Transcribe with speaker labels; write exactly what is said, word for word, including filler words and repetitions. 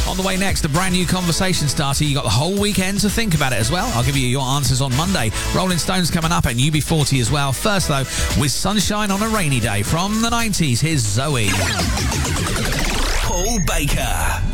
Speaker 1: On the way next, a brand new conversation starter. You got the whole weekend to think about it as well. I'll give you your answers on Monday. Rolling Stones coming up and U B forty as well. First, though, with Sunshine on a Rainy Day from the nineties, here's Zoe.
Speaker 2: Paul Baker.